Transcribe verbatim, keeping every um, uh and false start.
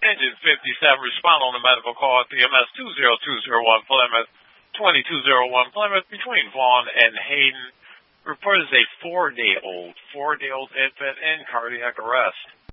Engine fifty-seven, respond on the medical call at P M S two zero two zero one Plymouth, twenty-two oh one Plymouth, between Vaughn and Hayden. Report is a four-day-old, four-day-old infant in cardiac arrest.